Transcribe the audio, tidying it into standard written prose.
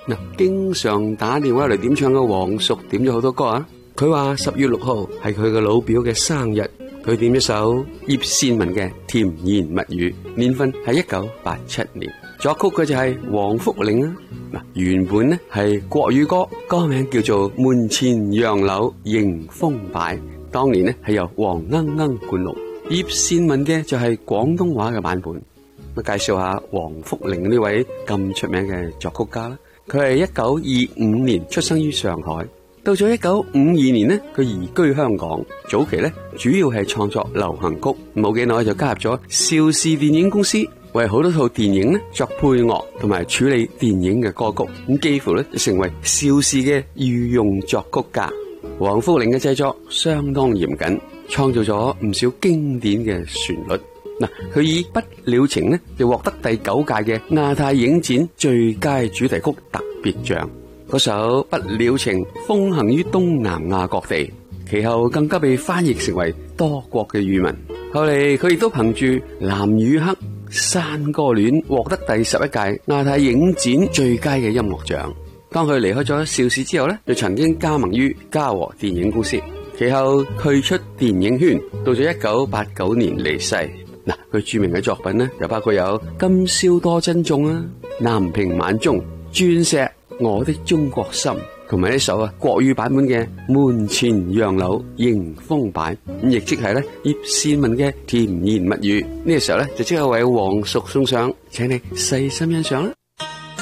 嗱，經常打電話嚟點唱嘅黃叔點咗好多歌啊！佢話10月6號係佢嘅老表嘅生日，佢點一首葉倩文嘅甜言蜜語，年份係1987年，作曲嘅就係黃福玲啊！嗱，原本呢係國語歌，歌名叫做《門前楊柳迎風擺》，當年呢係由黃鶯鶯灌錄，葉倩文嘅就係廣東話嘅版本。咁介紹下黃福玲呢位咁出名嘅作曲家啦。佢係1925年出生於上海，到咗1952年呢，佢移居香港。早期呢，主要係創作流行曲，冇幾耐就加入咗邵氏電影公司，為好多套電影呢作配樂同埋處理電影嘅歌曲，咁幾乎呢就成為邵氏嘅御用作曲家。黃福玲嘅製作相當嚴謹，創造咗唔少經典嘅旋律。嗱，佢以不了情呢就獲得第9屆嘅亞太影展最佳主題曲特別獎。嗰首不了情風行於東南亞各地，其後更加被翻譯成為多國嘅語文。後嚟佢亦都憑住藍與黑、山歌戀獲得第11屆亞太影展最佳嘅音樂獎。當佢離開咗邵氏之後呢，就曾經加盟於嘉禾電影公司，其後退出電影圈，到咗1989年離世。嗱，佢著名嘅作品呢，就包括有《今宵多珍重》啊，《南屏晚鐘》、《鑽石》、《我的中國心》，同埋一首國語版本嘅《門前楊柳迎風擺》，咁亦即係咧葉倩文嘅甜言蜜語。呢個時候咧，就即刻為黃叔送上，請你細心欣賞啦。